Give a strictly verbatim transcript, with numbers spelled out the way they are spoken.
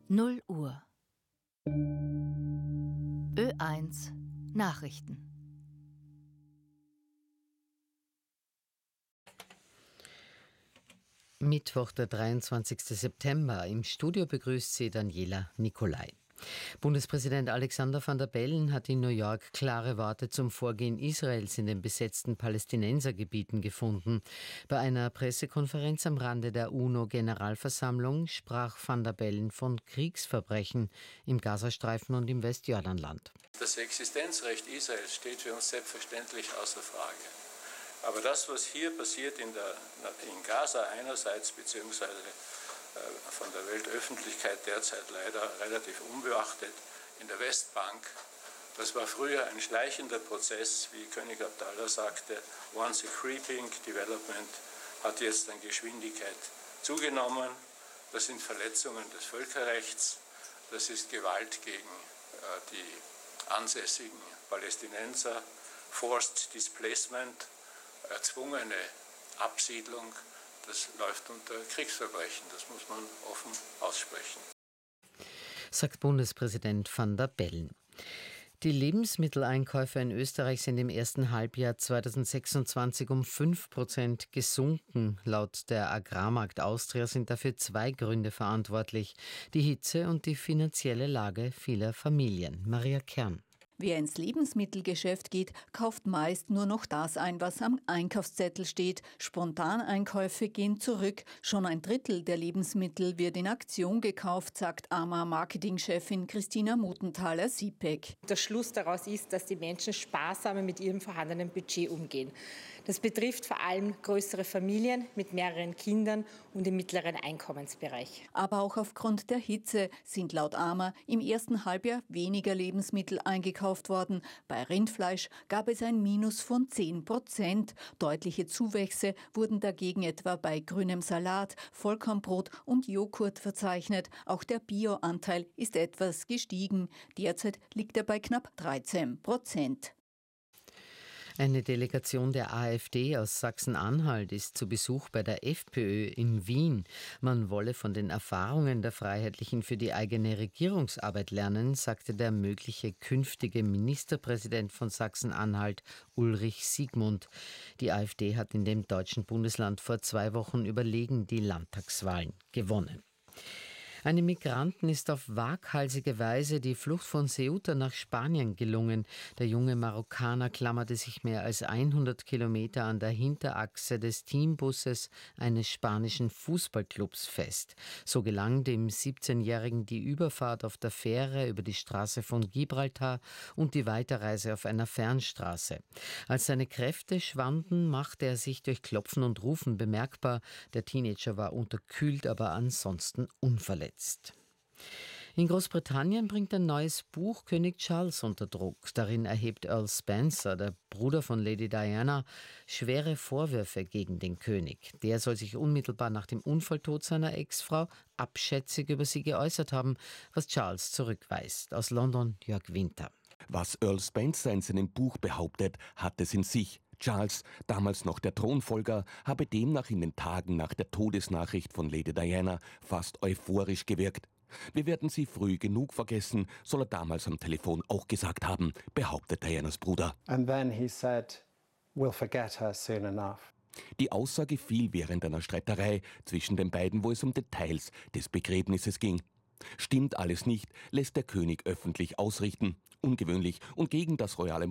null Uhr. Ö eins Nachrichten. Mittwoch, der dreiundzwanzigster September. Im Studio begrüßt sie Daniela Nicolai. Bundespräsident Alexander Van der Bellen hat in New York klare Worte zum Vorgehen Israels in den besetzten Palästinensergebieten gefunden. Bei einer Pressekonferenz am Rande der UNO-Generalversammlung sprach Van der Bellen von Kriegsverbrechen im Gazastreifen und im Westjordanland. Das Existenzrecht Israels steht für uns selbstverständlich außer Frage. Aber das, was hier passiert in, der, in Gaza einerseits, beziehungsweise von der Weltöffentlichkeit derzeit leider relativ unbeachtet, in der Westbank, das war früher ein schleichender Prozess, wie König Abdallah sagte, once a creeping development, hat jetzt an Geschwindigkeit zugenommen. Das sind Verletzungen des Völkerrechts, das ist Gewalt gegen äh, die ansässigen Palästinenser, Forced Displacement, erzwungene Absiedlung. Das läuft unter Kriegsverbrechen, das muss man offen aussprechen. Sagt Bundespräsident Van der Bellen. Die Lebensmitteleinkäufe in Österreich sind im ersten Halbjahr zweitausendsechsundzwanzig um fünf Prozent gesunken. Laut der Agrarmarkt Austria sind dafür zwei Gründe verantwortlich: die Hitze und die finanzielle Lage vieler Familien. Maria Kern. Wer ins Lebensmittelgeschäft geht, kauft meist nur noch das ein, was am Einkaufszettel steht. Spontaneinkäufe gehen zurück. Schon ein Drittel der Lebensmittel wird in Aktion gekauft, sagt A M A-Marketingchefin Christina Muthenthaler-Siepeck. Der Schluss daraus ist, dass die Menschen sparsamer mit ihrem vorhandenen Budget umgehen. Das betrifft vor allem größere Familien mit mehreren Kindern und im mittleren Einkommensbereich. Aber auch aufgrund der Hitze sind laut A M A im ersten Halbjahr weniger Lebensmittel eingekauft worden. Bei Rindfleisch gab es ein Minus von zehn Prozent. Deutliche Zuwächse wurden dagegen etwa bei grünem Salat, Vollkornbrot und Joghurt verzeichnet. Auch der Bio-Anteil ist etwas gestiegen. Derzeit liegt er bei knapp dreizehn Prozent. Eine Delegation der AfD aus Sachsen-Anhalt ist zu Besuch bei der FPÖ in Wien. Man wolle von den Erfahrungen der Freiheitlichen für die eigene Regierungsarbeit lernen, sagte der mögliche künftige Ministerpräsident von Sachsen-Anhalt, Ulrich Siegmund. Die AfD hat in dem deutschen Bundesland vor zwei Wochen überlegen die Landtagswahlen gewonnen. Einem Migranten ist auf waghalsige Weise die Flucht von Ceuta nach Spanien gelungen. Der junge Marokkaner klammerte sich mehr als hundert Kilometer an der Hinterachse des Teambusses eines spanischen Fußballclubs fest. So gelang dem siebzehnjährigen die Überfahrt auf der Fähre über die Straße von Gibraltar und die Weiterreise auf einer Fernstraße. Als seine Kräfte schwanden, machte er sich durch Klopfen und Rufen bemerkbar. Der Teenager war unterkühlt, aber ansonsten unverletzt. In Großbritannien bringt ein neues Buch König Charles unter Druck. Darin erhebt Earl Spencer, der Bruder von Lady Diana, schwere Vorwürfe gegen den König. Der soll sich unmittelbar nach dem Unfalltod seiner Ex-Frau abschätzig über sie geäußert haben, was Charles zurückweist. Aus London Jörg Winter. Was Earl Spencer in seinem Buch behauptet, hat es in sich. Charles, damals noch der Thronfolger, habe demnach in den Tagen nach der Todesnachricht von Lady Diana fast euphorisch gewirkt. Wir werden sie früh genug vergessen, soll er damals am Telefon auch gesagt haben, behauptet Dianas Bruder. And then he said, we'll forget her soon enough. Die Aussage fiel während einer Streiterei zwischen den beiden, wo es um Details des Begräbnisses ging. Stimmt alles nicht, lässt der König öffentlich ausrichten. Ungewöhnlich und gegen das royale